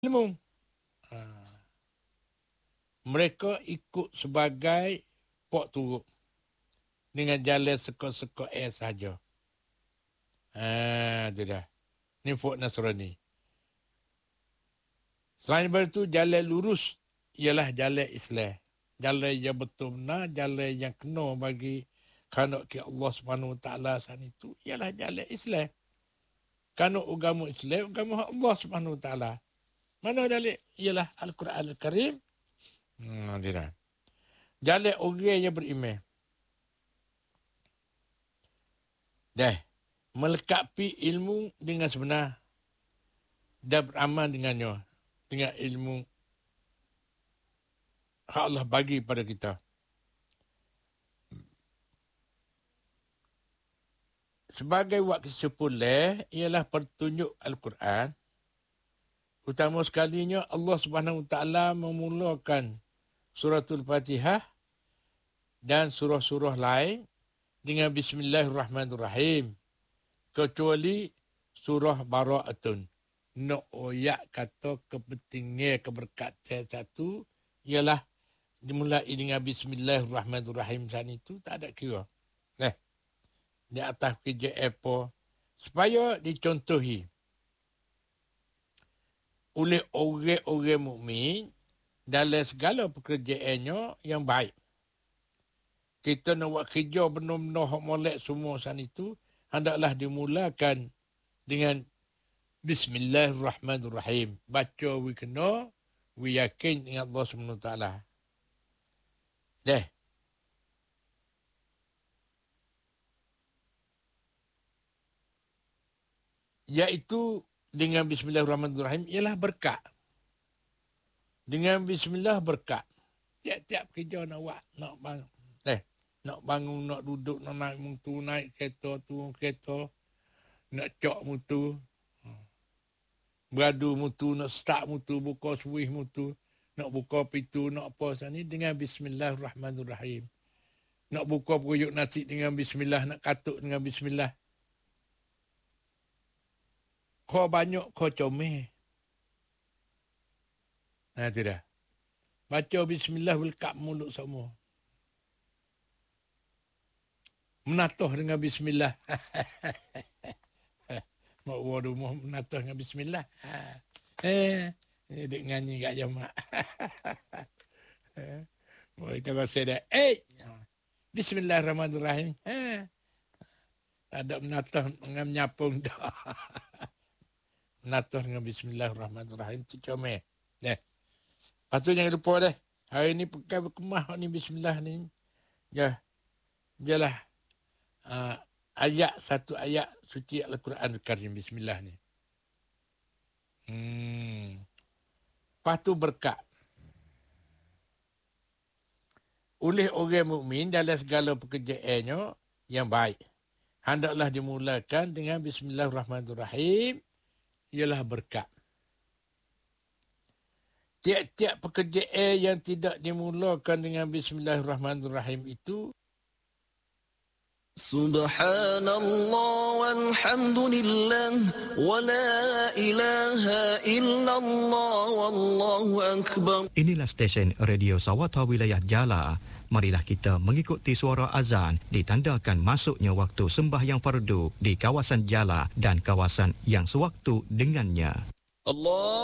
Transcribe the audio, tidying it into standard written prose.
ilmu. Mereka ikut sebagai pok turuk dengan jalan sekok-sekok sahaja. Itu dah. Ni pok Nasrani. Selain daripada itu, jalan lurus ialah jalan Islam. Jalan yang betul benar, jalan yang kena bagi kanak ke Allah Subhanahu Wa Taala sana itu ialah jalan Islam. Kanak agama Islam, agama Allah Subhanahu Wa Taala. Mana jalan? Ialah Al-Quran Al-Karim. Tidak. Jalan orang yang beriman. Dah. Melekapi ilmu dengan sebenar. Dan beramal dengannya. Dengan ilmu hak Allah bagi pada kita. Sebagai waktu sepuluh ialah pertunjuk Al-Quran. Utama sekalinya Allah Subhanahu Wa Taala memulakan Suratul Fatihah dan surah-surah lain dengan Bismillahirrahmanirrahim. Kecuali surah Bara'atun. Nak oyak kata kepentingnya keberkatan satu ialah dimulai dengan Bismillahirrahmanirrahim sana itu tak ada kira. Di atas kerja apa supaya dicontohi oleh orang-orang mukmin dalam segala pekerjaannya yang baik. Kita nak buat kerja benar-benar hak molek semua sana itu hendaklah dimulakan dengan Bismillahirrahmanirrahim. Baca we kena, we yakin dengan Allah SWT. Dah. Iaitu dengan Bismillahirrahmanirrahim ialah berkat. Dengan Bismillah berkat. Tiap-tiap kerja nak buat, nak bangun. Nak bangun, nak duduk, nak naik mutu, naik kereta, turun kereta. Nak cok mutu. Beradu mutu, nak start mutu, buka switch mutu. Nak buka pintu, nak apa sana dengan Bismillahirrahmanirrahim. Nak buka peruyuk nasi dengan Bismillah, nak katuk dengan Bismillah. Kau banyak, kau comel. Tidak. Baca Bismillah, welkap mulut semua. Menatuh dengan Bismillah. Mak buat rumah menatuh dengan Bismillah. Dek nyanyi kat jamak. Kita rasa dah. Bismillahirrahmanirrahim. Ada menatuh dengan menyapung dah. Menatuh dengan Bismillahirrahmanirrahim. Itu comel. Lepas tu jangan lupa dah. Hari ni pakai berkemah ni Bismillah ni. Biarlah. Satu ayat suci Al-Quran Al-Karim. Bismillah ni. Lepas tu berkat. Oleh orang mukmin dalam segala pekerjaannya yang baik. Hendaklah dimulakan dengan Bismillahirrahmanirrahim. Ialah berkat. Tiap-tiap pekerjaan yang tidak dimulakan dengan Bismillahirrahmanirrahim itu Subhanallah walhamdulillah wa la ilaha illallah wallahu akbar. Inilah stesen Radio Sawata Wilayah Jala. Marilah kita mengikuti suara azan ditandakan masuknya waktu sembahyang fardu di kawasan Jala dan kawasan yang sewaktu dengannya. Allah